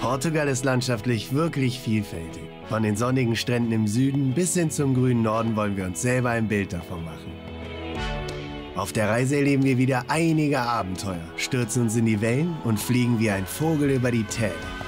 Portugal ist landschaftlich wirklich vielfältig. Von den sonnigen Stränden im Süden bis hin zum grünen Norden wollen wir uns selber ein Bild davon machen. Auf der Reise erleben wir wieder einige Abenteuer, stürzen uns in die Wellen und fliegen wie ein Vogel über die Täler.